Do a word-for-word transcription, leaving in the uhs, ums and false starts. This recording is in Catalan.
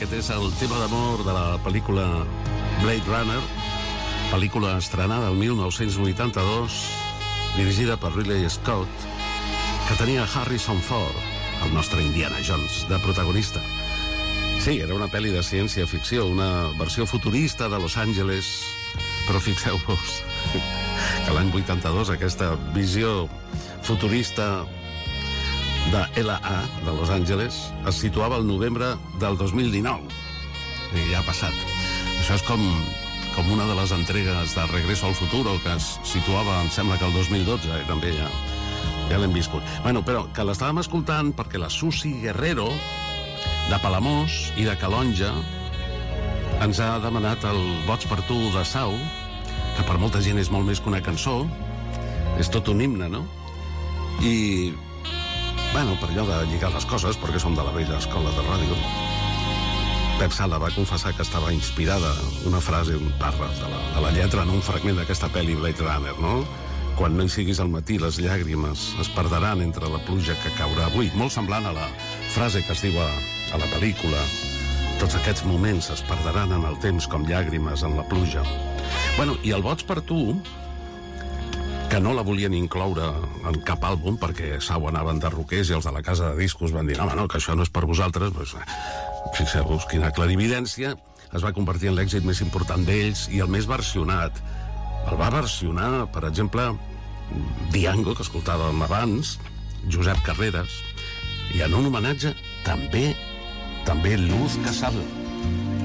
Aquest és el tema d'amor de la pel·lícula Blade Runner, pel·lícula estrenada el mil nou-cents vuitanta-dos, dirigida per Ridley Scott, que tenia Harrison Ford, el nostre Indiana Jones, de protagonista. Sí, era una pel·li de ciència-ficció, una versió futurista de Los Angeles, però fixeu-vos que l'any vuitanta-dos aquesta visió futurista de L A de Los Angeles es situava al novembre del dos mil dinou. I ja ha passat. Això és com, com una de les entregues de Regreso al Futuro, que es situava, em sembla que el dos mil dotze, i també ja, ja l'hem viscut. Bueno, però que l'estàvem escoltant perquè la Susi Guerrero, de Palamós i de Calonja, ens ha demanat el Boig per tu de Sau, que per molta gent és molt més que una cançó, és tot un himne, no? I, bueno, per allò de lligar les coses, perquè som de la vella escola de ràdio, Pep Sala va confessar que estava inspirada una frase, un pàrraf de la, de la lletra en un fragment d'aquesta pel·li Blade Runner, no? Quan no hi siguis al matí, les llàgrimes es perdran entre la pluja que caurà avui. Molt semblant a la frase que es diu a, a la pel·lícula. Tots aquests moments es perdran en el temps com llàgrimes en la pluja. Bueno, i el Boig per tu, que no la volien incloure en cap àlbum perquè Sau anaven de roquers i els de la casa de discos van dir no, no, que això no és per vosaltres, doncs, fixeu-vos quina clarividència, es va convertir en l'èxit més important d'ells i el més versionat. El va versionar, per exemple, Diango, que escoltàvem abans, Josep Carreras, i en un homenatge també també Luz Casal.